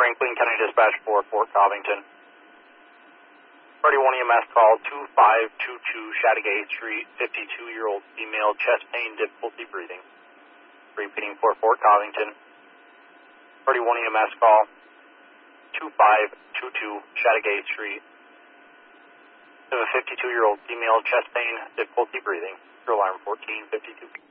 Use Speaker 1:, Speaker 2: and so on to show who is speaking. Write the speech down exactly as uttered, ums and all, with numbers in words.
Speaker 1: Franklin County Dispatch for Fort Covington. Priority one E M S call two five two two Chateauguay Street, fifty-two-year-old female, chest pain, difficulty breathing. Repeating for Fort Covington. Priority one E M S call two five two two Chateauguay Street. We have a fifty-two-year-old female, chest pain, difficulty breathing. Alarm fourteen fifty-two.